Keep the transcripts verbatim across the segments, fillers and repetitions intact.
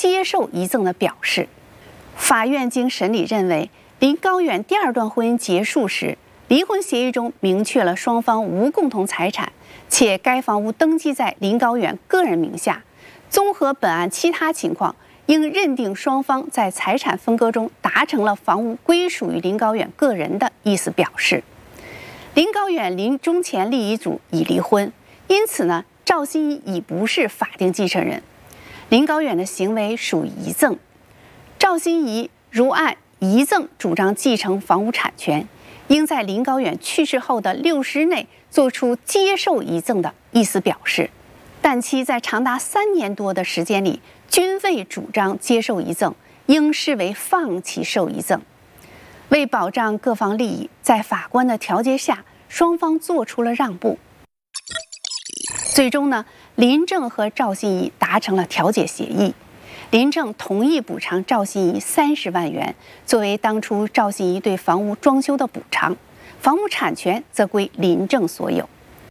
接受遗赠的表示。法院经审理认为，林高远第二段婚姻结束时，离婚协议中明确了双方无共同财产，且该房屋登记在林高远个人名下。综合本案其他情况，应认定双方在财产分割中达成了房屋归属于林高远个人的意思表示。林高远临终前立遗嘱已离婚，因此呢，赵新怡已不是法定继承人。林高远的行为属遗赠，赵新怡如按遗赠主张继承房屋产权，应在林高远去世后的六十日内作出接受遗赠的意思表示，但其在长达三年多的时间里均未主张接受遗赠，应视为放弃受遗赠。为保障各方利益，在法官的调解下，双方做出了让步。最终呢，林正和赵新怡达成了调解协议。林正同意补偿赵新怡三十万元，作为当初赵新怡对房屋装修的补偿，房屋产权则归林正所有。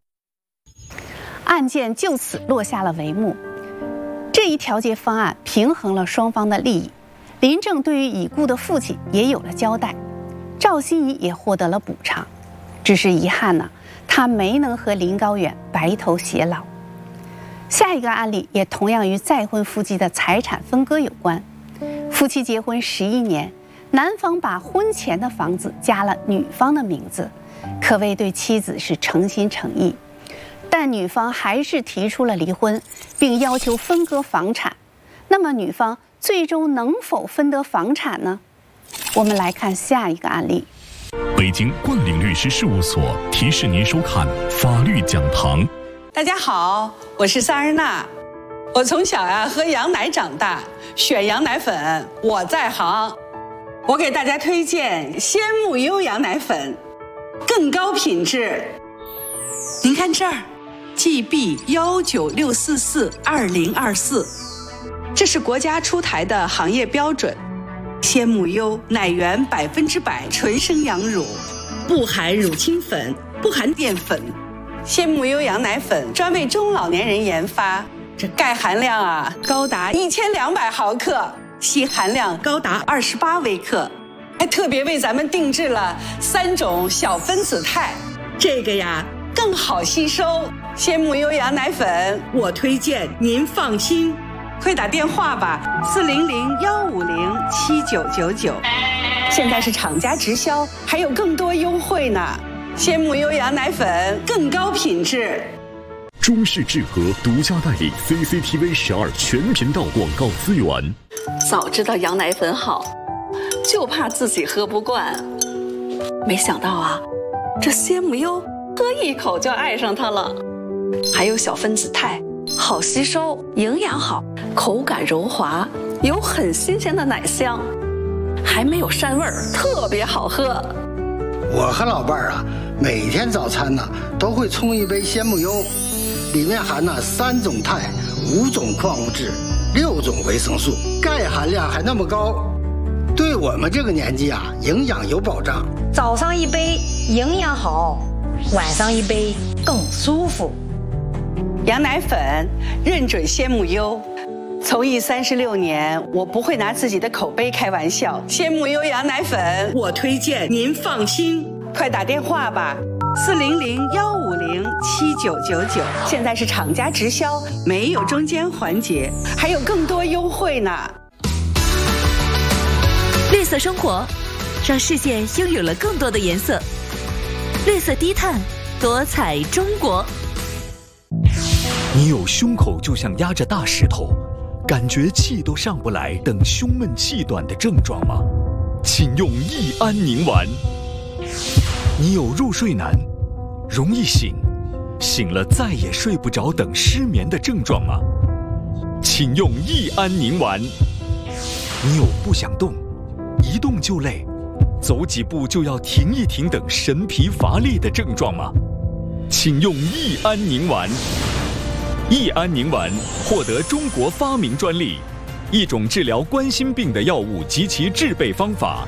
案件就此落下了帷幕。这一调解方案平衡了双方的利益，林正对于已故的父亲也有了交代，赵新怡也获得了补偿。只是遗憾呢，他没能和林高远白头偕老。下一个案例也同样与再婚夫妻的财产分割有关。夫妻结婚十一年，男方把婚前的房子加了女方的名字，可谓对妻子是诚心诚意。但女方还是提出了离婚，并要求分割房产。那么女方最终能否分得房产呢？我们来看下一个案例。 北京冠岭律师事务所提示您收看法律讲堂。 大家好，我是萨日娜。我从小呀、啊、喝羊奶长大，选羊奶粉我在行。我给大家推荐鲜木优羊奶粉，更高品质。您看这儿 ，G B 幺九六四四二零二四，这是国家出台的行业标准。鲜木优奶源百分之百纯生羊乳，不含乳清粉，不含淀粉。鲜木优羊奶粉专为中老年人研发，这钙含量啊高达一千两百毫克，硒含量高达二十八微克，还特别为咱们定制了三种小分子肽，这个呀更好吸收。鲜木优羊奶粉，我推荐您放心。快打电话吧，四零零幺五零七九九九。现在是厂家直销，还有更多优惠呢。鲜木优羊奶粉更高品质。 中视智和独家代理 C C T V 十二全频道广告资源。 早知道羊奶粉好，就怕自己喝不惯。没想到啊，这鲜木优喝一口就爱上它了。还有小分子肽，好吸收，营养好，口感柔滑，有很新鲜的奶香，还没有膻味儿，特别好喝。 我和老伴儿啊，每天早餐呢都会冲一杯鲜木优，里面含了三种肽、五种矿物质、六种维生素，钙含量还那么高，对我们这个年纪啊，营养有保障。 早上一杯营养好，晚上一杯更舒服。 羊奶粉认准鲜木优。从艺三十六年，我不会拿自己的口碑开玩笑。鲜木优羊奶粉，我推荐您放心。快打电话吧，四零零幺五零七九九九。现在是厂家直销，没有中间环节，还有更多优惠呢。 绿色生活，让世界拥有了更多的颜色。绿色低碳，多彩中国。 你有胸口就像压着大石头，感觉气都上不来等胸闷气短的症状吗？请用益安宁丸。你有入睡难、容易醒、醒了再也睡不着等失眠的症状吗？请用益安宁丸。你有不想动、一动就累、走几步就要停一停等神疲乏力的症状吗？请用益安宁丸。益安宁丸获得中国发明专利，一种治疗冠心病的药物及其制备方法。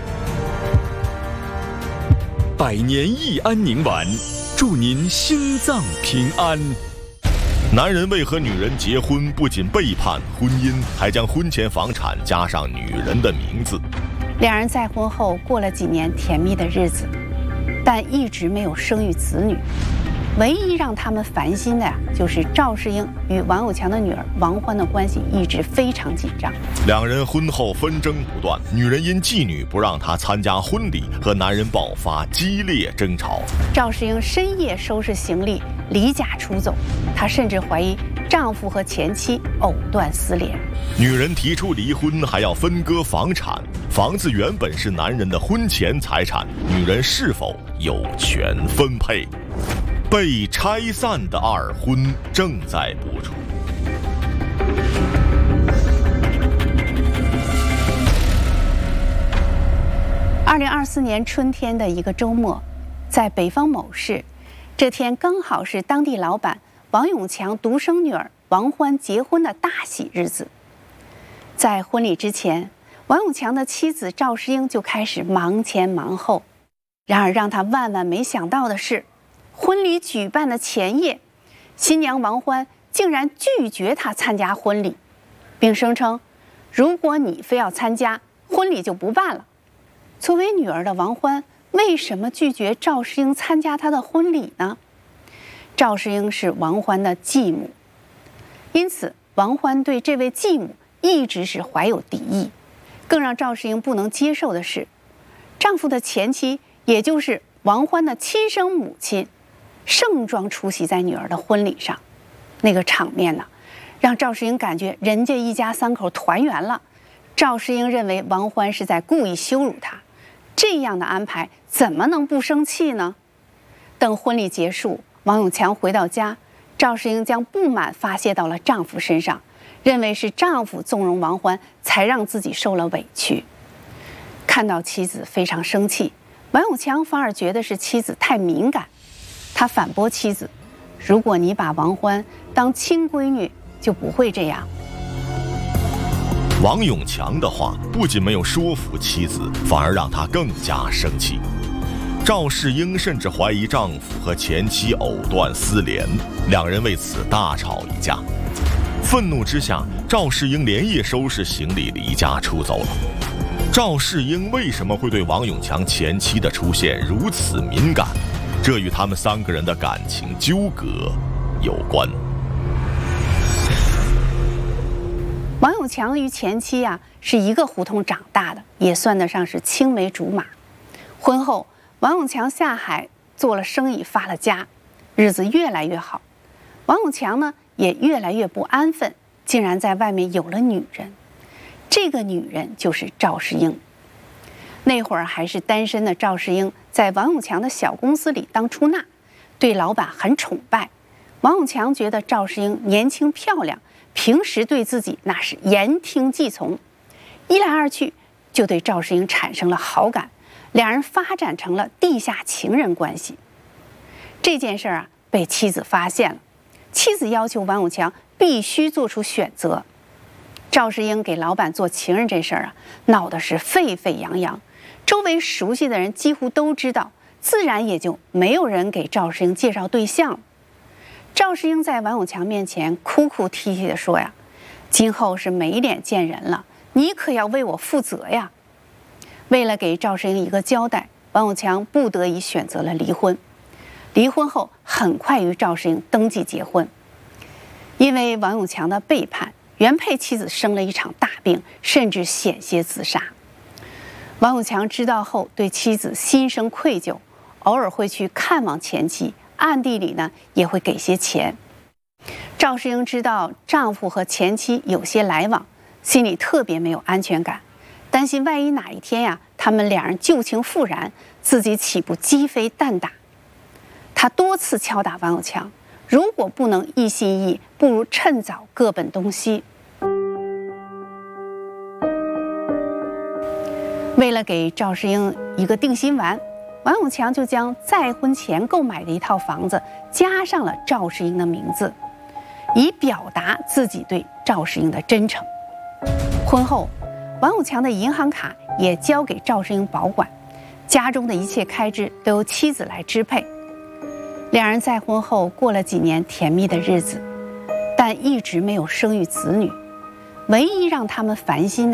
百年益安宁丸，祝您心脏平安。 男人为和女人结婚，不仅背叛婚姻，还将婚前房产加上女人的名字。 两人再婚后过了几年甜蜜的日子，但一直没有生育子女。唯一让他们烦心的呀，就是赵世英与王有强的女儿王欢的关系一直非常紧张。 两人婚后纷争不断，女人因妓女不让她参加婚礼，和男人爆发激烈争吵。 赵世英深夜收拾行李离家出走，她甚至怀疑丈夫和前妻藕断丝连。 女人提出离婚，还要分割房产，房子原本是男人的婚前财产，女人是否有权分配？被拆散的二婚正在播出。 二零二四年春天的一个周末，在北方某市，这天刚好是当地老板王永强独生女儿王欢结婚的大喜日子。在婚礼之前，王永强的妻子赵世英就开始忙前忙后。然而让他万万没想到的是，婚礼举办的前夜，新娘王欢竟然拒绝他参加婚礼，并声称如果你非要参加，婚礼就不办了。作为女儿的王欢为什么拒绝赵世英参加她的婚礼呢？赵世英是王欢的继母，因此王欢对这位继母一直是怀有敌意。更让赵世英不能接受的是，丈夫的前妻，也就是王欢的亲生母亲，盛装出席在女儿的婚礼上，那个场面呢，让赵世英感觉人家一家三口团圆了。赵世英认为王欢是在故意羞辱她，这样的安排怎么能不生气呢？等婚礼结束，王永强回到家，赵世英将不满发泄到了丈夫身上，认为是丈夫纵容王欢，才让自己受了委屈。看到妻子非常生气，王永强反而觉得是妻子太敏感。他反驳妻子，如果你把王欢当亲闺女，就不会这样。 王永强的话不仅没有说服妻子，反而让她更加生气。赵世英甚至怀疑丈夫和前妻藕断丝连，两人为此大吵一架。愤怒之下，赵世英连夜收拾行李离家出走了。赵世英为什么会对王永强前妻的出现如此敏感？这与他们三个人的感情纠葛有关。 王永强与前妻啊是一个胡同长大的，也算得上是青梅竹马。婚后，王永强下海做了生意，发了家，日子越来越好。王永强呢也越来越不安分，竟然在外面有了女人。这个女人就是赵世英。那会儿还是单身的赵世英，在王永强的小公司里当出纳，对老板很崇拜。王永强觉得赵世英年轻漂亮，平时对自己那是言听计从，一来二去就对赵世英产生了好感，两人发展成了地下情人关系。这件事啊被妻子发现了，妻子要求王永强必须做出选择。赵世英给老板做情人这事儿啊，闹得是沸沸扬扬，周围熟悉的人几乎都知道，自然也就没有人给赵世英介绍对象了。赵世英在王永强面前哭哭啼啼地说呀：“今后是没脸见人了，你可要为我负责呀。”为了给赵世英一个交代，王永强不得已选择了离婚。离婚后，很快与赵世英登记结婚。因为王永强的背叛，原配妻子生了一场大病，甚至险些自杀。王永强知道后，对妻子心生愧疚，偶尔会去看望前妻，暗地里呢也会给些钱。赵世英知道丈夫和前妻有些来往，心里特别没有安全感，担心万一哪一天呀，他们两人旧情复燃，自己岂不鸡飞蛋打？她多次敲打王永强，如果不能一心一意，不如趁早各奔东西。为了给赵世英一个定心丸，王永强就将在婚前购买的一套房子加上了赵世英的名字，以表达自己对赵世英的真诚。婚后，王永强的银行卡也交给赵世英保管，家中的一切开支都由妻子来支配。两人在婚后过了几年甜蜜的日子， 但一直没有生育子女。唯一让他们烦心